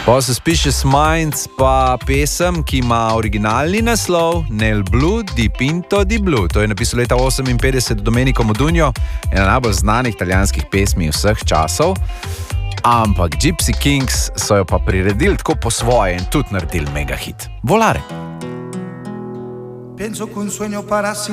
Pa Suspicious Minds pa pesem, ki ima originalni naslov Nel Blu di Pinto di Blu. To je napisal leta 1958 Domenico Modugno, ena najbolj znanih italijanskih pesmi vseh časov. Ampak Gypsy Kings so jo pa priredili tako po svoje in tudi naredili mega hit. Volare.